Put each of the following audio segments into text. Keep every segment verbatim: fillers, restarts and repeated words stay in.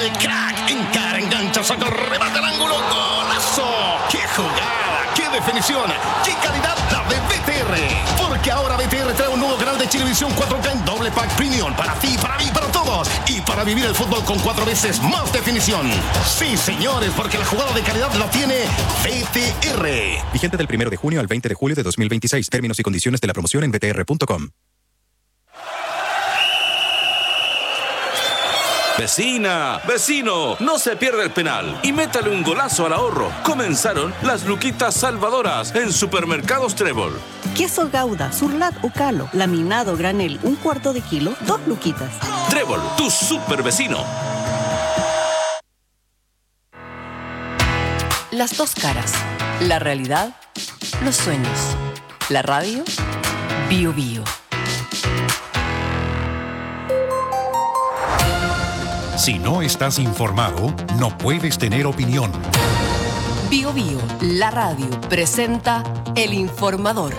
el crack. Encara, engancha, saca el remate al ángulo. ¡Golazo! ¡Qué jugada! ¡Qué definición! ¡Qué calidad la de B T R! Porque ahora B T R trae un nuevo canal de Chilevisión cuatro K en doble pack premium. Para ti, para mí, para todos. Y para vivir el fútbol con cuatro veces más definición. Sí, señores, porque la jugada de calidad la tiene B T R. Vigente del primero de junio al veinte de julio de dos mil veintiséis. Términos y condiciones de la promoción en b t r punto com. Vecina, vecino, no se pierda el penal y métale un golazo al ahorro. Comenzaron las luquitas salvadoras en Supermercados Trébol. Queso Gouda, Surlat o Calo, laminado granel, un cuarto de kilo, dos luquitas. Trébol, tu super vecino. Las dos caras, la realidad, los sueños. La radio, Bio Bio. Si no estás informado, no puedes tener opinión. Bio Bio, la radio, presenta El Informador.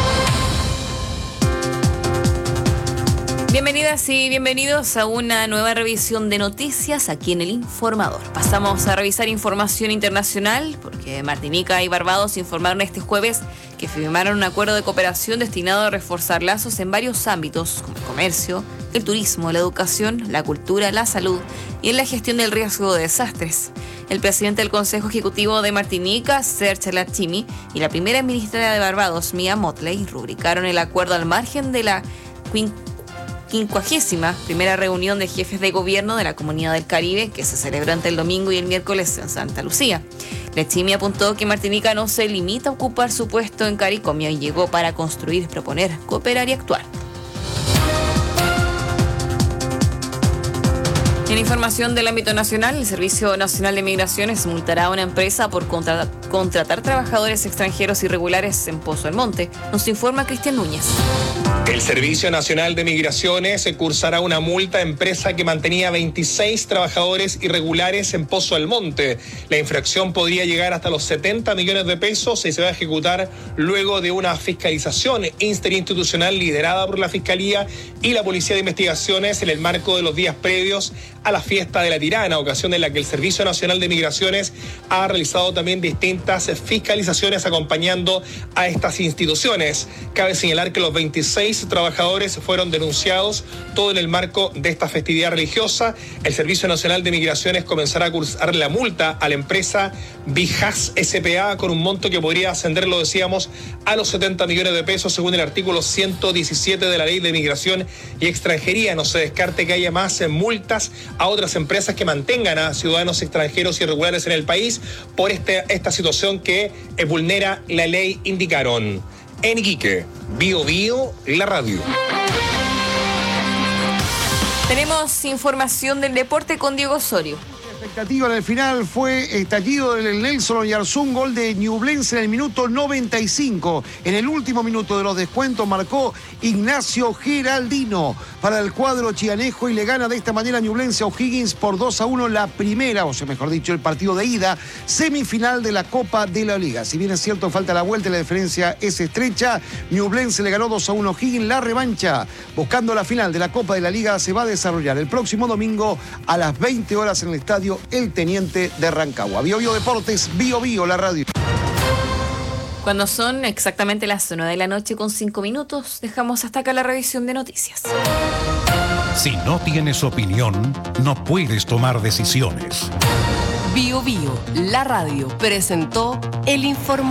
Bienvenidas y bienvenidos a una nueva revisión de noticias aquí en El Informador. Pasamos a revisar información internacional porque Martinica y Barbados informaron este jueves que firmaron un acuerdo de cooperación destinado a reforzar lazos en varios ámbitos como el comercio, el turismo, la educación, la cultura, la salud y en la gestión del riesgo de desastres. El presidente del Consejo Ejecutivo de Martinica, Serge Letchimy, y la primera ministra de Barbados, Mia Mottley, rubricaron el acuerdo al margen de la quincuagésima primera reunión de jefes de gobierno de la Comunidad del Caribe que se celebró entre el domingo y el miércoles en Santa Lucía. Letchimy apuntó que Martinica no se limita a ocupar su puesto en CARICOM y llegó para construir, proponer, cooperar y actuar. En información del ámbito nacional, el Servicio Nacional de Migraciones multará a una empresa por contra- contratar trabajadores extranjeros irregulares en Pozo Almonte. Nos informa Cristian Núñez. El Servicio Nacional de Migraciones cursará una multa a empresa que mantenía veintiséis trabajadores irregulares en Pozo Almonte. La infracción podría llegar hasta los setenta millones de pesos y se va a ejecutar luego de una fiscalización interinstitucional liderada por la Fiscalía y la Policía de Investigaciones en el marco de los días previos a la fiesta de la Tirana, ocasión en la que el Servicio Nacional de Migraciones ha realizado también distintas fiscalizaciones acompañando a estas instituciones. Cabe señalar que los veintiséis trabajadores fueron denunciados, todo en el marco de esta festividad religiosa. El Servicio Nacional de Migraciones comenzará a cursar la multa a la empresa Vijas S P A con un monto que podría ascender, lo decíamos, a los setenta millones de pesos según el artículo ciento diecisiete de la Ley de Migración y Extranjería. No se descarte que haya más multas a otras empresas que mantengan a ciudadanos extranjeros irregulares en el país por este, esta situación que eh, vulnera la ley, indicaron. En Iquique, Bio Bio, la radio. Tenemos información del deporte con Diego Osorio. La expectativa en el final fue estallido del Nelson Oyarzún, gol de Ñublense en el minuto noventa y cinco. En el último minuto de los descuentos marcó Ignacio Geraldino para el cuadro chianejo y le gana de esta manera Ñublense a O'Higgins por dos a uno la primera, o sea, mejor dicho, el partido de ida, semifinal de la Copa de la Liga. Si bien es cierto, falta la vuelta y la diferencia es estrecha, Ñublense le ganó dos a uno a O'Higgins. La revancha, buscando la final de la Copa de la Liga, se va a desarrollar el próximo domingo a las veinte horas en el estadio El Teniente de Rancagua. Bio Bio Deportes, Bio Bio, la radio. Cuando son exactamente las nueve de la noche con cinco minutos, dejamos hasta acá la revisión de noticias. Si no tienes opinión, no puedes tomar decisiones. Bio Bio, la radio, presentó El Informador.